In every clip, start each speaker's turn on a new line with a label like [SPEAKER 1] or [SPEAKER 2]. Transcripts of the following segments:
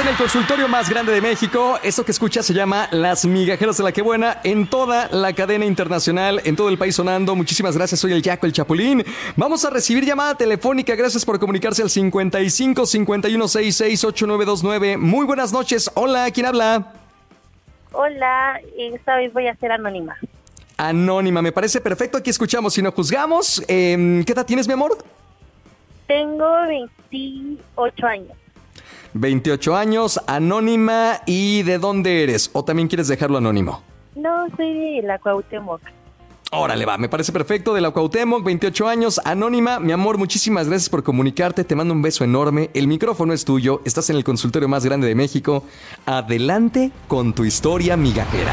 [SPEAKER 1] el consultorio más grande de México. Esto que escuchas se llama Las Migajeras de la Que Buena, en toda la cadena internacional, en todo el país sonando. Muchísimas gracias, soy el Yaco, el Chapulín. Vamos a recibir llamada telefónica. Gracias por comunicarse al 55 51 66 8929. Muy buenas noches. Hola, ¿quién habla?
[SPEAKER 2] Hola, esta vez voy a ser anónima.
[SPEAKER 1] Anónima, me parece perfecto. Aquí escuchamos y no juzgamos. ¿Qué edad tienes, mi amor?
[SPEAKER 2] Tengo 28 años.
[SPEAKER 1] 28 años, anónima. ¿Y de dónde eres? ¿O también quieres dejarlo anónimo?
[SPEAKER 2] No, soy de la Cuauhtémoc.
[SPEAKER 1] Órale, va, me parece perfecto. De la Cuauhtémoc, 28 años, anónima. Mi amor, muchísimas gracias por comunicarte. Te mando un beso enorme. El micrófono es tuyo. Estás en el consultorio más grande de México. Adelante con tu historia migajera.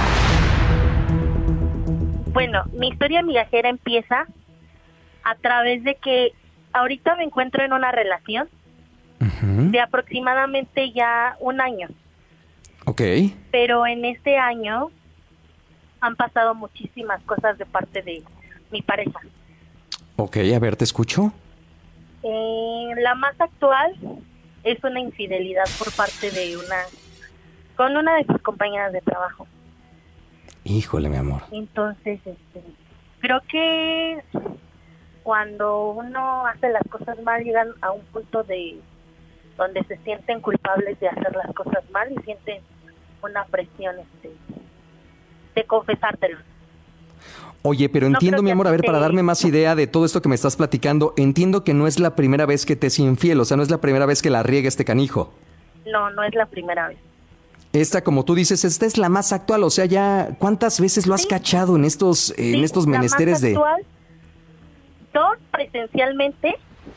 [SPEAKER 2] Bueno, mi historia migajera empieza a través de que ahorita me encuentro en una relación de aproximadamente ya un año.
[SPEAKER 1] Ok.
[SPEAKER 2] Pero en este año han pasado muchísimas cosas de parte de mi pareja.
[SPEAKER 1] Ok, a ver, te escucho.
[SPEAKER 2] La más actual es una infidelidad por parte de con una de sus compañeras de trabajo.
[SPEAKER 1] Híjole, mi amor.
[SPEAKER 2] Entonces, creo que cuando uno hace las cosas mal llegan a un punto de donde se sienten culpables de hacer las cosas mal y sienten una presión de confesártelo.
[SPEAKER 1] Oye, pero entiendo, mi amor, a ver, para darme más idea de todo esto que me estás platicando, entiendo que no es la primera vez que te es infiel, o sea, no es la primera vez que la riega este canijo.
[SPEAKER 2] No, no es la primera vez.
[SPEAKER 1] Esta, como tú dices, esta es la más actual, o sea, ya, ¿cuántas veces lo has cachado en estos menesteres de...?
[SPEAKER 2] Actual, dos presencialmente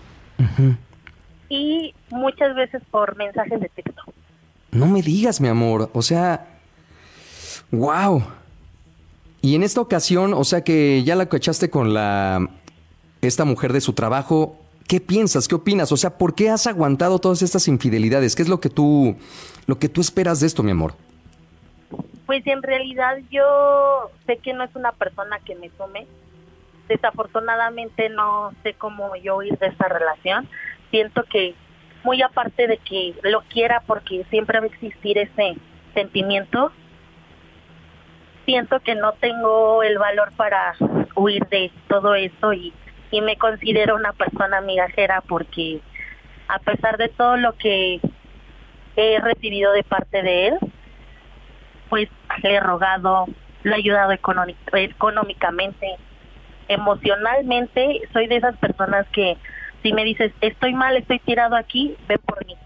[SPEAKER 2] y muchas veces por mensajes de texto.
[SPEAKER 1] No me digas, mi amor, o sea, wow. Y en esta ocasión, o sea, que ya la cachaste con esta mujer de su trabajo, ¿qué piensas? ¿Qué opinas? O sea, ¿por qué has aguantado todas estas infidelidades? ¿Qué es lo que tú esperas de esto, mi amor?
[SPEAKER 2] Pues en realidad yo sé que no es una persona que me tome. Desafortunadamente no sé cómo yo huir de esta relación. Siento que muy aparte de que lo quiera porque siempre va a existir ese sentimiento, siento que no tengo el valor para huir de todo eso y me considero una persona migajera porque a pesar de todo lo que he recibido de parte de él, pues le he rogado, lo he ayudado económicamente, emocionalmente. Soy de esas personas que si me dices estoy mal, estoy tirado aquí, ven por mí.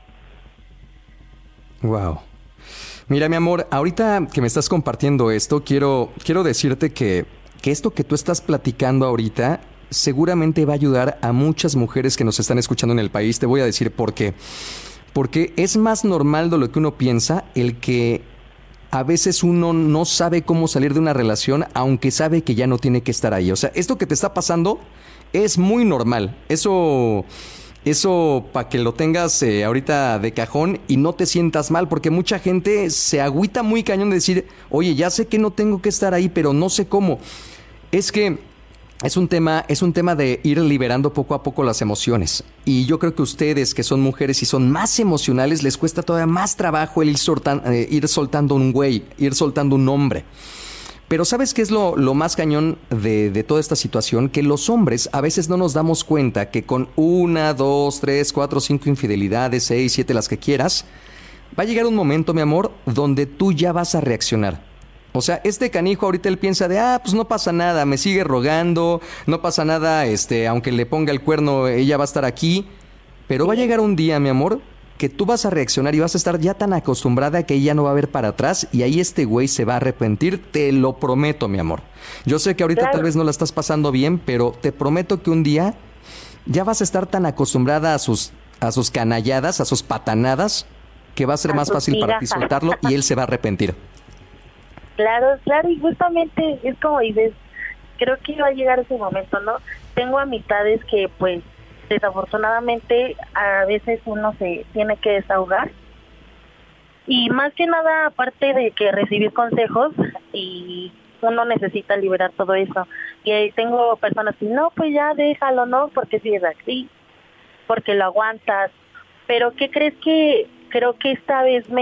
[SPEAKER 1] Wow. Mira, mi amor, ahorita que me estás compartiendo esto, quiero decirte que esto que tú estás platicando ahorita seguramente va a ayudar a muchas mujeres que nos están escuchando en el país. Te voy a decir por qué. Porque es más normal de lo que uno piensa el que a veces uno no sabe cómo salir de una relación, aunque sabe que ya no tiene que estar ahí. O sea, esto que te está pasando es muy normal. Eso para que lo tengas ahorita de cajón y no te sientas mal, porque mucha gente se agüita muy cañón de decir, oye, ya sé que no tengo que estar ahí, pero no sé cómo. Es que es un tema de ir liberando poco a poco las emociones. Y yo creo que ustedes, que son mujeres y son más emocionales, les cuesta todavía más trabajo el ir soltando un güey, ir soltando un hombre. Pero ¿sabes qué es lo más cañón de toda esta situación? Que los hombres a veces no nos damos cuenta que con 1, 2, 3, 4, 5 infidelidades, 6, 7, las que quieras, va a llegar un momento, mi amor, donde tú ya vas a reaccionar. O sea, este canijo ahorita él piensa de, pues no pasa nada, me sigue rogando, no pasa nada, aunque le ponga el cuerno, ella va a estar aquí. Pero va a llegar un día, mi amor, que tú vas a reaccionar y vas a estar ya tan acostumbrada que ella no va a ver para atrás y ahí este güey se va a arrepentir, te lo prometo, mi amor. Yo sé que ahorita tal vez no la estás pasando bien, pero te prometo que un día ya vas a estar tan acostumbrada a sus canalladas, a sus patanadas, que va a ser más fácil para ti soltarlo y él se va a arrepentir.
[SPEAKER 2] Claro, y justamente es como dices, creo que va a llegar ese momento, ¿no? Tengo amistades que pues desafortunadamente a veces uno se tiene que desahogar y más que nada aparte de que recibir consejos y uno necesita liberar todo eso y ahí tengo personas que no, pues ya déjalo, ¿no? Porque si es así, porque lo aguantas, pero ¿qué crees? Que creo que esta vez